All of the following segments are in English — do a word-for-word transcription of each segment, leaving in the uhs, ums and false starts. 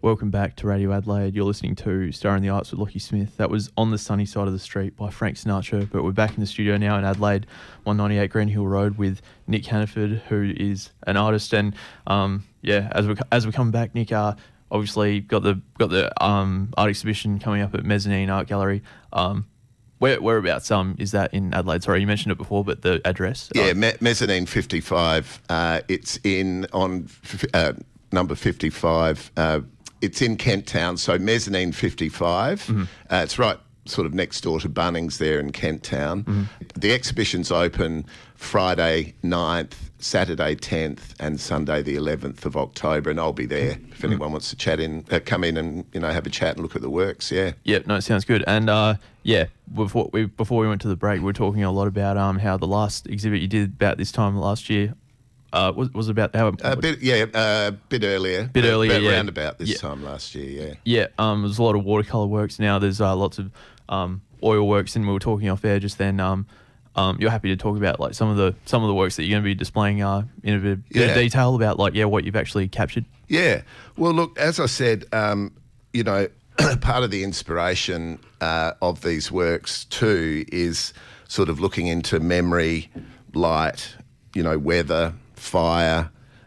Welcome back to Radio Adelaide. You're listening to Star in the Arts with Lockie Smith. That was On the Sunny Side of the Street by Frank Sinatra, but we're back in the studio now in Adelaide, one ninety-eight Greenhill Road, with Nick Hannaford, who is an artist. And um, yeah, as we as we come back, Nick, uh, obviously got the got the um, art exhibition coming up at Mezzanine Art Gallery. Um, where whereabouts um is that in Adelaide? Sorry, you mentioned it before, but the address. Yeah, uh, Me- Mezzanine fifty-five. Uh, it's in on uh, number fifty-five. Uh, It's in Kent Town, so Mezzanine fifty-five. Mm-hmm. Uh, it's right sort of next door to Bunnings there in Kent Town. Mm-hmm. The exhibition's open Friday ninth, Saturday tenth and Sunday the eleventh of October, and I'll be there if mm-hmm. anyone wants to chat in, uh, come in and, you know, have a chat and look at the works, yeah. Yeah, no, it sounds good. And, uh, yeah, before we before we went to the break, we were talking a lot about um how the last exhibit you did about this time last year Uh, was was about how a bit yeah a uh, bit earlier bit earlier about yeah around about this yeah. time last year yeah yeah um there's a lot of watercolor works now. There's uh, lots of um oil works, and we were talking off air just then. Um, um you're happy to talk about like some of the some of the works that you're going to be displaying uh in a bit, bit yeah. of detail about like yeah what you've actually captured. Yeah, well, look, as I said, um, you know, part of the inspiration uh, of these works too is sort of looking into memory, light, you know, weather, fire,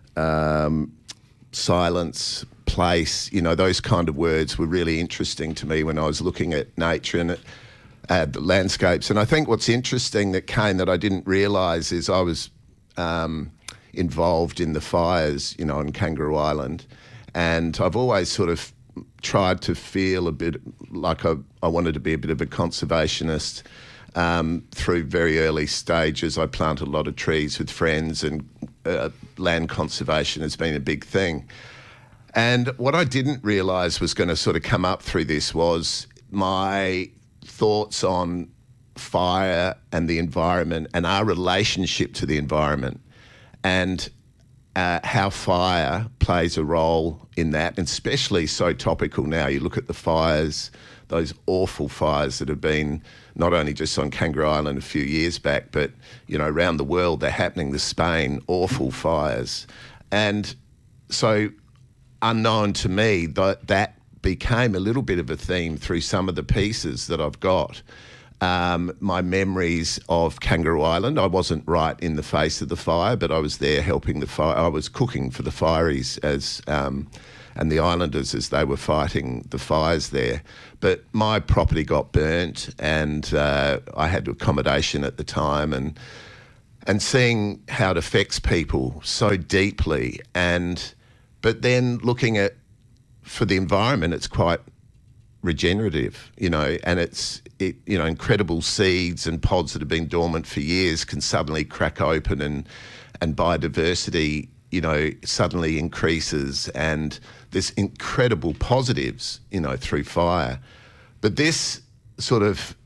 um, silence, place, you know, those kind of words were really interesting to me when I was looking at nature and at the landscapes. And I think what's interesting that came that I didn't realise is I was um, involved in the fires, you know, on Kangaroo Island, and I've always sort of tried to feel a bit like I, I wanted to be a bit of a conservationist. Um, through very early stages, I planted a lot of trees with friends, and uh, land conservation has been a big thing. And what I didn't realise was going to sort of come up through this was my thoughts on fire and the environment and our relationship to the environment, and uh, how fire plays a role in that, and especially so topical now. You look at the fires, those awful fires that have been not only just on Kangaroo Island a few years back, but, you know, around the world, they're happening to Spain, awful fires. And so unknown to me, that, that became a little bit of a theme through some of the pieces that I've got. Um, my memories of Kangaroo Island, I wasn't right in the face of the fire, but I was there helping the fire. I was cooking for the fireys as... Um, and the islanders as they were fighting the fires there. But my property got burnt, and uh, I had accommodation at the time, and and seeing how it affects people so deeply, and but then looking at, for the environment, it's quite regenerative, you know, and it's, it, you know, incredible seeds and pods that have been dormant for years can suddenly crack open, and and biodiversity, you know, suddenly increases, and there's incredible positives, you know, through fire. But this sort of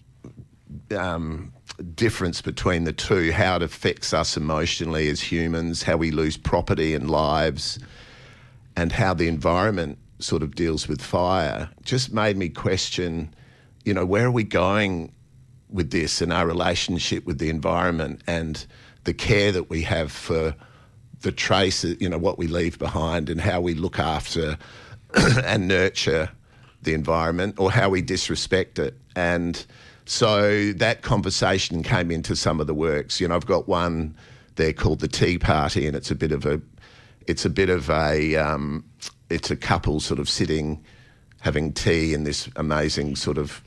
um, difference between the two, how it affects us emotionally as humans, how we lose property and lives, and how the environment sort of deals with fire, just made me question, you know, where are we going with this and our relationship with the environment, and the care that we have for the traces, you know, what we leave behind, and how we look after and nurture the environment, or how we disrespect it. And so that conversation came into some of the works. You know, I've got one there called The Tea Party, and it's a bit of a, it's a bit of a, um, it's a couple sort of sitting, having tea in this amazing sort of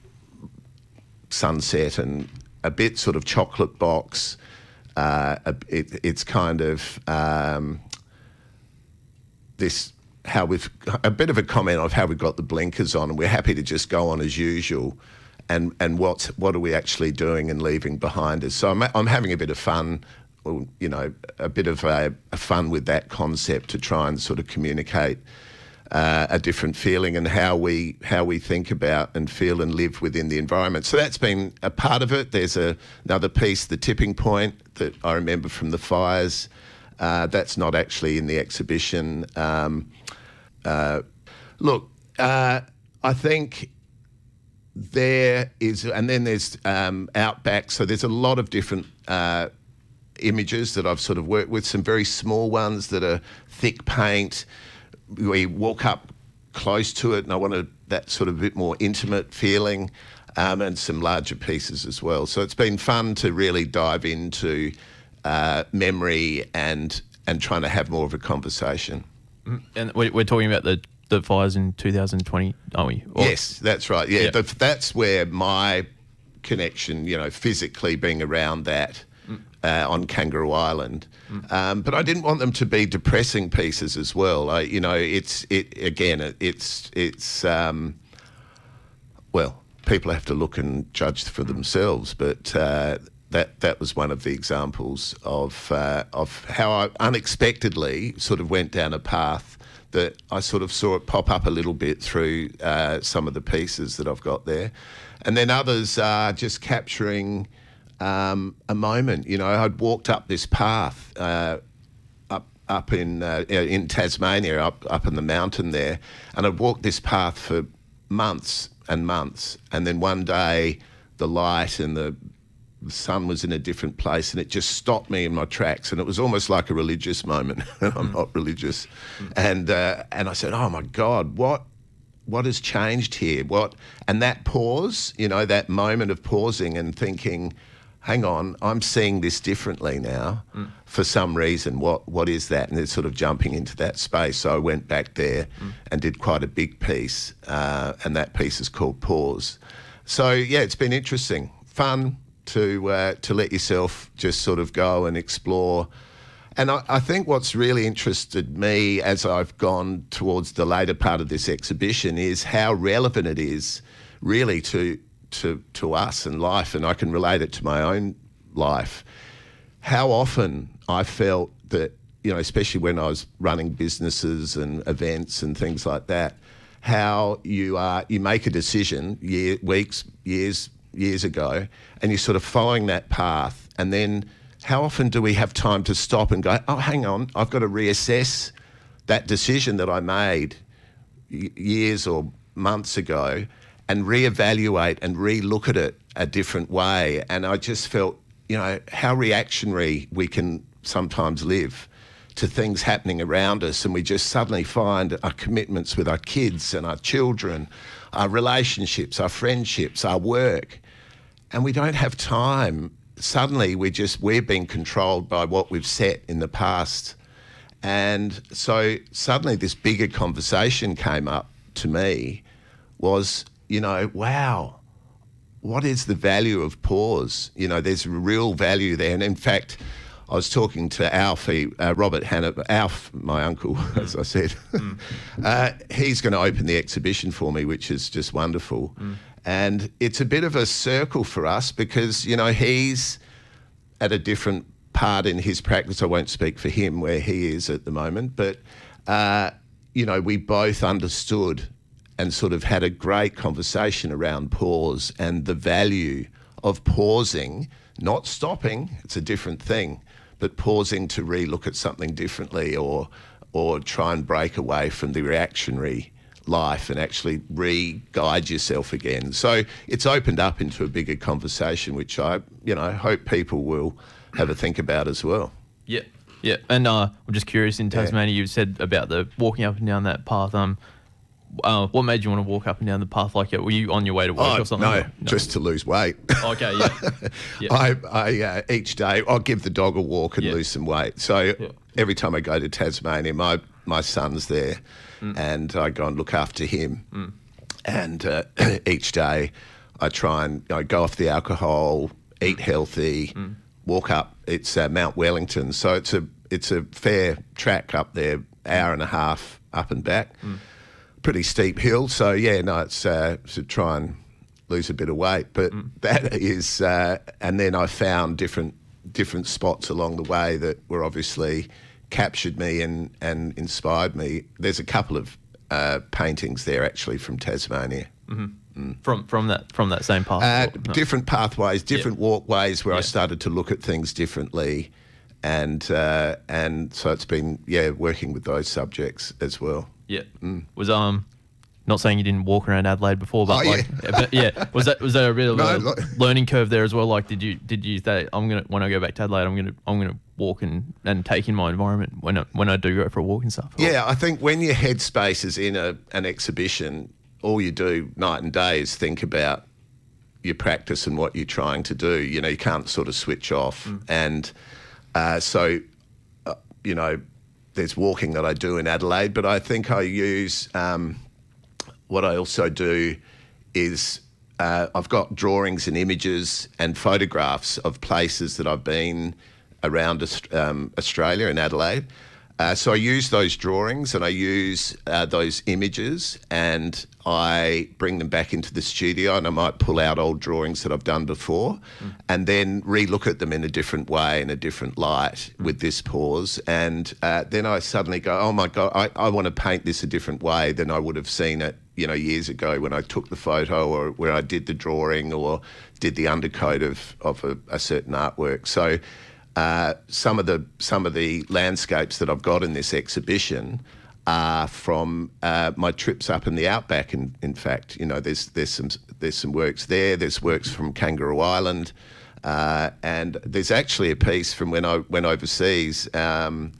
sunset, and a bit sort of chocolate box. Uh, it, it's kind of um, this, how we've, a bit of a comment of how we've got the blinkers on, and we're happy to just go on as usual, and and what what are we actually doing and leaving behind us. So I'm, I'm having a bit of fun, or, you know, a bit of a, a fun with that concept, to try and sort of communicate Uh, a different feeling, and how we how we think about and feel and live within the environment. So that's been a part of it. There's a, another piece, The Tipping Point, that I remember from the fires. Uh, that's not actually in the exhibition. Um, uh, look, uh, I think there is, and then there's um, Outback. So there's a lot of different uh, images that I've sort of worked with, some very small ones that are thick paint, we walk up close to it, and I wanted that sort of bit more intimate feeling, um, and some larger pieces as well. So it's been fun to really dive into uh, memory and and trying to have more of a conversation. And we're talking about the, the fires in two thousand twenty, aren't we? Or, yes, that's right. Yeah, yeah. The, that's where my connection, you know, physically being around that mm. uh, on Kangaroo Island. Mm. Um, but I didn't want them to be depressing pieces as well. I, you know, it's it again. It, it's it's um, well, people have to look and judge for themselves. But uh, that that was one of the examples of uh, of how I unexpectedly sort of went down a path that I sort of saw it pop up a little bit through uh, some of the pieces that I've got there. And then others are just capturing um, a moment. You know, I'd walked up this path uh, up up in uh, in Tasmania, up up in the mountain there, and I'd walked this path for months and months. And then one day, the light and the the sun was in a different place, and it just stopped me in my tracks. And it was almost like a religious moment. I'm mm. not religious, mm. and uh, and I said, "Oh my God, what?" What has changed here? What and that pause, you know, that moment of pausing and thinking, hang on, I'm seeing this differently now mm. for some reason. What what is that? And it's sort of jumping into that space. So I went back there mm. and did quite a big piece, uh, and that piece is called Pause. So yeah, it's been interesting, fun to uh, to let yourself just sort of go and explore. And I, I think what's really interested me as I've gone towards the later part of this exhibition is how relevant it is really to to to us and life, and I can relate it to my own life. How often I felt that, you know, especially when I was running businesses and events and things like that, how you are you make a decision year, weeks, years, years ago, and you're sort of following that path, and then how often do we have time to stop and go, oh, hang on, I've got to reassess that decision that I made years or months ago and reevaluate and re-look at it a different way. And I just felt, you know, how reactionary we can sometimes live to things happening around us, and we just suddenly find our commitments with our kids and our children, our relationships, our friendships, our work, and we don't have time. Suddenly we're just, we're being controlled by what we've set in the past. And so suddenly this bigger conversation came up to me was, you know, wow, what is the value of pause? You know, there's real value there. And in fact, I was talking to Alfie, uh, Robert Hannah, Alf, my uncle, as I said. Mm. uh, he's going to open the exhibition for me, which is just wonderful. Mm. And it's a bit of a circle for us because, you know, he's at a different part in his practice. I won't speak for him where he is at the moment, but, uh, you know, we both understood and sort of had a great conversation around pause and the value of pausing, not stopping, it's a different thing, but pausing to re-look at something differently or, or try and break away from the reactionary life and actually re-guide yourself again. So it's opened up into a bigger conversation, which I, you know, hope people will have a think about as well. Yeah, yeah. And uh, I'm just curious, in Tasmania, yeah. you said about the walking up and down that path. Um, uh, what made you want to walk up and down the path like that? Were you on your way to work oh, or something? No, no, just to lose weight. Okay, yeah. yeah. I, I uh, each day I'll give the dog a walk and yeah. lose some weight. So yeah. every time I go to Tasmania, my my son's there. Mm. And I go and look after him. Mm. And uh, each day I try and, you know, go off the alcohol, eat healthy, mm. walk up. It's uh, Mount Wellington, so it's a it's a fair track up there, hour and a half up and back. Mm. Pretty steep hill. So yeah, no, it's uh, to try and lose a bit of weight. But mm. that is, uh, and then I found different different spots along the way that were obviously captured me and, and inspired me. There's a couple of uh, paintings there actually from Tasmania. Mm-hmm. Mm. From from that from that same path. Uh, no. Different pathways, different yeah. walkways where yeah. I started to look at things differently, and uh, and so it's been yeah working with those subjects as well. Yeah, mm. was um not saying you didn't walk around Adelaide before, but Oh, like, yeah. but yeah, was that was that a bit of No, a like- learning curve there as well? Like, did you did you say I'm gonna when I go back to Adelaide, I'm gonna I'm gonna walk and, and take in my environment when I, when I do go for a walk and stuff? Or- Yeah, I think when your headspace is in a, an exhibition, all you do night and day is think about your practice and what you're trying to do. You know, you can't sort of switch off. Mm. And uh, so, uh, you know, there's walking that I do in Adelaide, but I think I use, um, what I also do is uh, I've got drawings and images and photographs of places that I've been around um, Australia and Adelaide. Uh, so I use those drawings and I use uh, those images and I bring them back into the studio, and I might pull out old drawings that I've done before mm. and then re-look at them in a different way, in a different light mm. with this pause. And uh, then I suddenly go, oh my God, I, I want to paint this a different way than I would have seen it, you know, years ago when I took the photo or where I did the drawing or did the undercoat of, of a, a certain artwork. So Uh, some of the some of the landscapes that I've got in this exhibition are from uh, my trips up in the outback. In, in fact, you know, there's there's some there's some works there. There's works from Kangaroo Island, uh, and there's actually a piece from when I went overseas, um,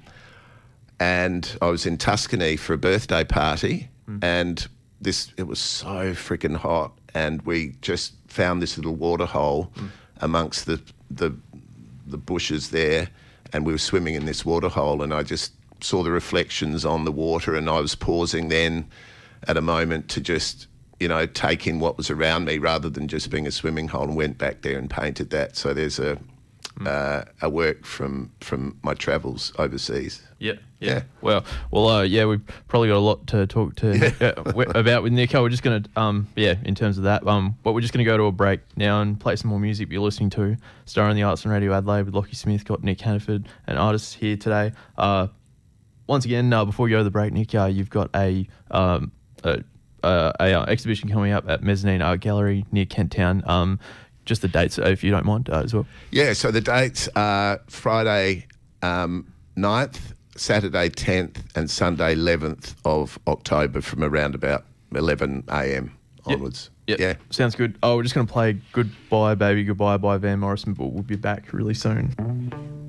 and I was in Tuscany for a birthday party, mm. and this it was so freaking hot, and we just found this little water hole mm. amongst the the the bushes there, and we were swimming in this water hole, and I just saw the reflections on the water, and I was pausing then at a moment to just, you know, take in what was around me rather than just being a swimming hole, and went back there and painted that. So there's a mm. uh, a work from from my travels overseas. Yeah, yeah. Yeah. Well, well, uh, yeah, we've probably got a lot to talk to Yeah. uh, w- about with Nico. We're just gonna, um, yeah, in terms of that, um, but we're just gonna go to a break now and play some more music. You're listening to Star in the Arts on Radio Adelaide with Lockie Smith. Got Nick Hannaford, an artist here today. Uh, once again, uh, before you go to the break, Nick, uh, you've got a um a, a, a uh, exhibition coming up at Mezzanine Art Gallery near Kent Town. Um, just the dates, if you don't mind, uh, as well. Yeah. So the dates are Friday um, ninth. Saturday tenth and Sunday eleventh of October from around about eleven a.m. onwards. Yep. Yeah. Sounds good. Oh, we're just going to play Goodbye Baby Goodbye by Van Morrison, but we'll be back really soon.